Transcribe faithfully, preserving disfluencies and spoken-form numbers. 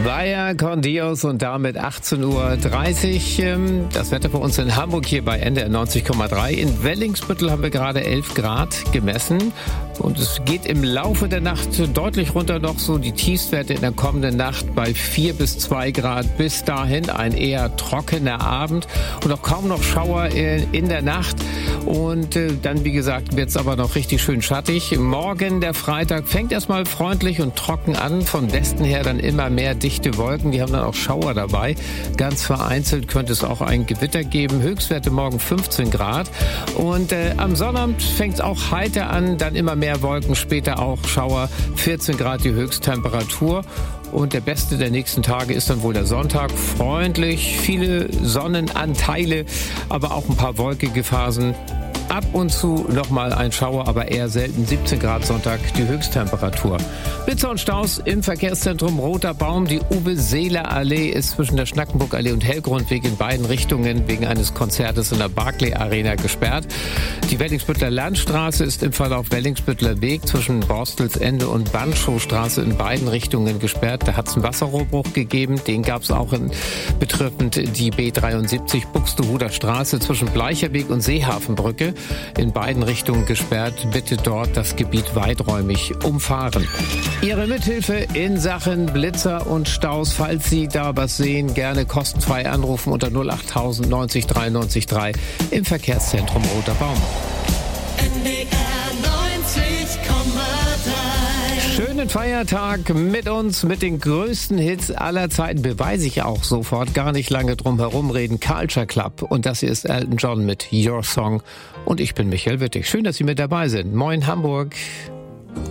Vaya con Dios und damit achtzehn Uhr dreißig. Das Wetter für uns in Hamburg hier bei N D R neunzig Komma drei. In Wellingsbüttel haben wir gerade elf Grad gemessen. Und es geht im Laufe der Nacht deutlich runter noch so. Die Tiefstwerte in der kommenden Nacht bei vier bis zwei Grad. Bis dahin ein eher trockener Abend und auch kaum noch Schauer in der Nacht. Und dann, wie gesagt, wird es aber noch richtig schön schattig. Morgen, der Freitag, fängt erstmal freundlich und trocken an. Von Westen her dann immer mehr dichte Wolken. Die haben dann auch Schauer dabei. Ganz vereinzelt könnte es auch ein Gewitter geben. Höchstwerte morgen fünfzehn Grad. Und äh, am Sonnabend fängt es auch heiter an. Dann immer mehr Wolken, später auch Schauer. vierzehn Grad die Höchsttemperatur. Und der beste der nächsten Tage ist dann wohl der Sonntag. Freundlich, viele Sonnenanteile, aber auch ein paar wolkige Phasen. Ab und zu nochmal ein Schauer, aber eher selten. siebzehn Grad Sonntag die Höchsttemperatur. Blitzer und Staus im Verkehrszentrum Roter Baum. Die Uwe-Seeler-Allee ist zwischen der Schnackenburg-Allee und Hellgrundweg in beiden Richtungen wegen eines Konzertes in der Barclay Arena gesperrt. Die Wellingsbüttler Landstraße ist im Verlauf Wellingsbüttler Weg zwischen Borstelsende und Bandschowstraße in beiden Richtungen gesperrt. Da hat es einen Wasserrohrbruch gegeben. Den gab es auch in, betreffend die B dreiundsiebzig Buxtehuder Straße zwischen Bleicherweg und Seehafenbrücke. In beiden Richtungen gesperrt. Bitte dort das Gebiet weiträumig umfahren. Ihre Mithilfe in Sachen Blitzer und Staus, falls Sie da was sehen, gerne kostenfrei anrufen unter null acht tausend neunzig dreiundneunzig drei im Verkehrszentrum Roter Baum. N D R neunzig Komma drei. Schönen Feiertag mit uns, mit den größten Hits aller Zeiten. Beweise ich auch sofort, gar nicht lange drum herum reden. Culture Club. Und das hier ist Elton John mit Your Song. Und ich bin Michael Wittig. Schön, dass Sie mit dabei sind. Moin Hamburg.